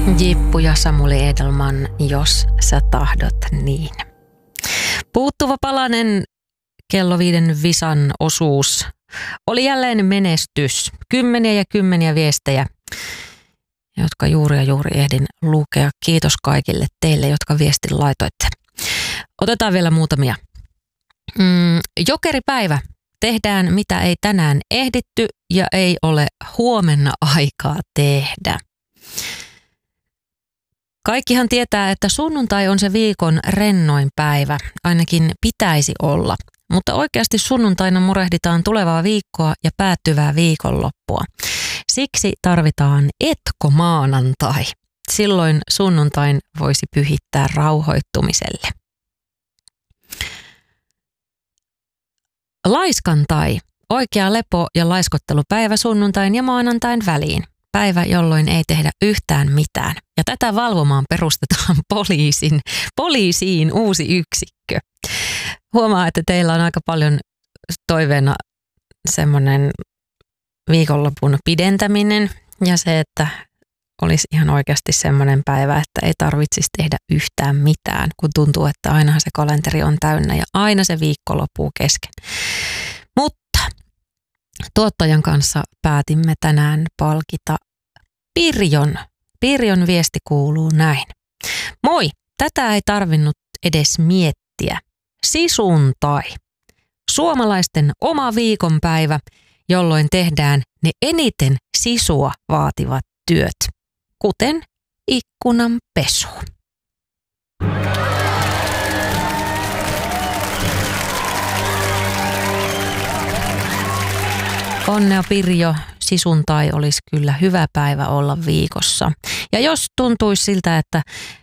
Jippu ja Samuli Edelman, jos sä tahdot niin. Puuttuva palanen kello 5 visan osuus oli jälleen menestys. Kymmeniä ja kymmeniä viestejä, jotka juuri ehdin lukea. Kiitos kaikille teille, jotka viestin laitoitte. Otetaan vielä muutamia. Jokeripäivä. Tehdään mitä ei tänään ehditty ja ei ole huomenna aikaa tehdä. Kaikkihan tietää, että sunnuntai on se viikon rennoin päivä, ainakin pitäisi olla. Mutta oikeasti sunnuntaina murehditaan tulevaa viikkoa ja päättyvää viikonloppua. Siksi tarvitaan etkomaanantai. Silloin sunnuntain voisi pyhittää rauhoittumiselle. Laiskantai. Oikea lepo- ja laiskottelupäivä sunnuntain ja maanantain väliin. Päivä, jolloin ei tehdä yhtään mitään. Ja tätä valvomaan perustetaan poliisiin uusi yksikkö. Huomaa, että teillä on aika paljon toiveena semmoinen viikonlopun pidentäminen ja se, että olisi ihan oikeasti semmoinen päivä, että ei tarvitsisi tehdä yhtään mitään, kun tuntuu, että aina se kalenteri on täynnä ja aina se viikko loppuu kesken. Mutta tuottajan kanssa päätimme tänään palkita Pirjon. Pirjon viesti kuuluu näin. Moi, tätä ei tarvinnut edes miettiä. Sisuntai. Suomalaisten oma viikonpäivä, jolloin tehdään ne eniten sisua vaativat työt, kuten ikkunan pesu. Onnea Pirjo, sisuntai olisi kyllä hyvä päivä olla viikossa. Ja jos tuntuisi siltä, että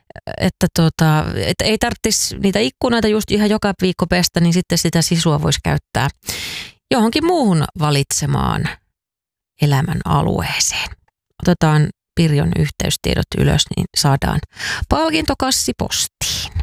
ei tarvitsisi niitä ikkunoita just ihan joka viikko pestä, niin sitten sitä sisua voisi käyttää johonkin muuhun valitsemaan elämän alueeseen. Otetaan Pirjon yhteystiedot ylös, niin saadaan palkintokassi postiin.